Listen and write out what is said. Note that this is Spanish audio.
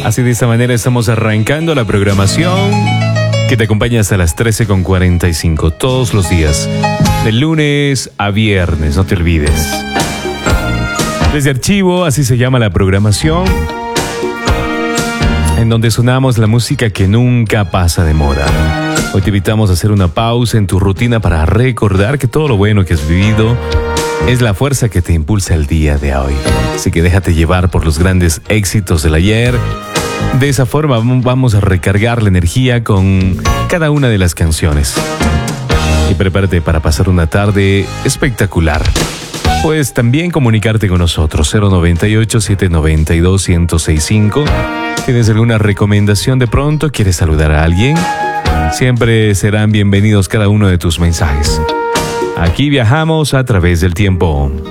Así de esta manera estamos arrancando la programación que te acompaña hasta las 13:45 todos los días, de lunes a viernes, no te olvides. Desde Archivo, así se llama la programación, en donde sonamos la música que nunca pasa de moda. Hoy te invitamos a hacer una pausa en tu rutina para recordar que todo lo bueno que has vivido es la fuerza que te impulsa el día de hoy. Así que déjate llevar por los grandes éxitos del ayer. De esa forma vamos a recargar la energía con cada una de las canciones. Y prepárate para pasar una tarde espectacular. Puedes también comunicarte con nosotros, 098-792-1065. ¿Tienes alguna recomendación de pronto? ¿Quieres saludar a alguien? Siempre serán bienvenidos cada uno de tus mensajes. Aquí viajamos a través del tiempo.